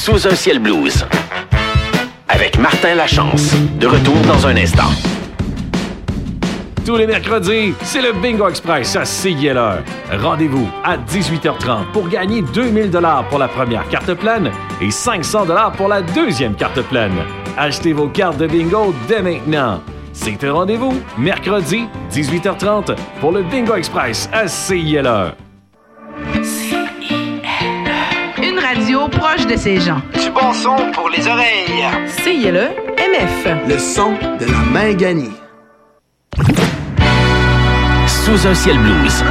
Sous un ciel blues. Avec Martin Lachance. De retour dans un instant. Tous les mercredis, c'est le Bingo Express à CILR. Rendez-vous à 18h30 pour gagner 2000 $ pour la première carte pleine et 500 $ pour la deuxième carte pleine. Achetez vos cartes de bingo dès maintenant. C'est un rendez-vous, mercredi, 18h30, pour le Bingo Express à CILR. Une radio proche de ces gens. Du bon son pour les oreilles. CILE MF. Le son de la main gagnée. Sous un ciel blues.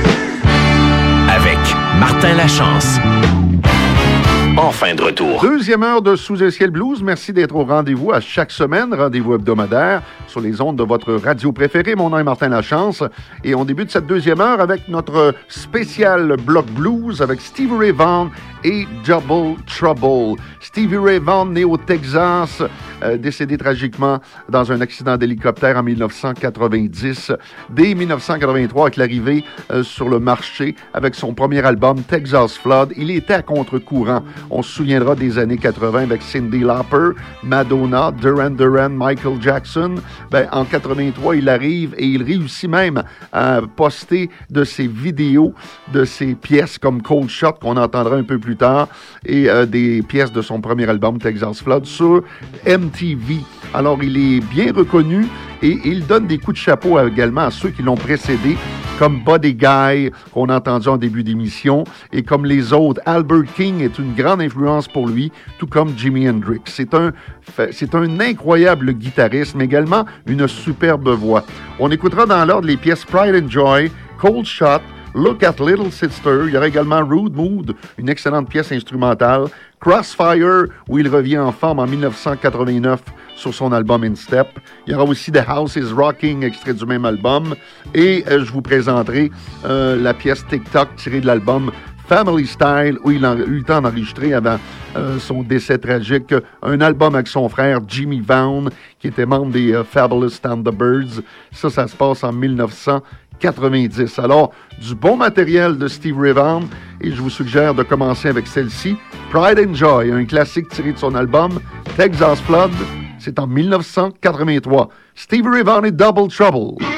Avec Martin Lachance. Enfin de retour. Deuxième heure de Sous un ciel blues. Merci d'être au rendez-vous à chaque semaine. Rendez-vous hebdomadaire sur les ondes de votre radio préférée. Mon nom est Martin Lachance. Et on débute cette deuxième heure avec notre spécial bloc blues avec Stevie Ray Vaughan et Double Trouble. Stevie Ray Vaughan, né au Texas, décédé tragiquement dans un accident d'hélicoptère en 1990. Dès 1983, avec l'arrivée sur le marché avec son premier album Texas Flood, il était à contre-courant. On se souviendra des années 80 avec Cyndi Lauper, Madonna, Duran Duran, Michael Jackson. En 83, il arrive et il réussit même à poster de ses vidéos, de ses pièces comme Cold Shot, qu'on entendra un peu plus tard, et des pièces de son premier album Texas Flood sur MTV. Alors, il est bien reconnu et il donne des coups de chapeau également à ceux qui l'ont précédé, comme Buddy Guy, qu'on a entendu en début d'émission, et comme les autres. Albert King est une grande influence pour lui, tout comme Jimi Hendrix. C'est un incroyable guitariste, mais également une superbe voix. On écoutera dans l'ordre les pièces Pride and Joy, Cold Shot, Look at Little Sister. Il y aura également Rude Mood, une excellente pièce instrumentale. Crossfire, où il revient en forme en 1989 sur son album In Step. Il y aura aussi The House is Rocking, extrait du même album. Et je vous présenterai la pièce TikTok tirée de l'album Family Style, où il a eu le temps d'enregistrer avant son décès tragique un album avec son frère Jimmy Vaughn, qui était membre des Fabulous Thunderbirds. Ça se passe en 1990. Alors, du bon matériel de Stevie Ray Vaughan, et je vous suggère de commencer avec celle-ci, Pride and Joy, un classique tiré de son album Texas Flood. C'est en 1983. Stevie Ray Vaughan et Double Trouble.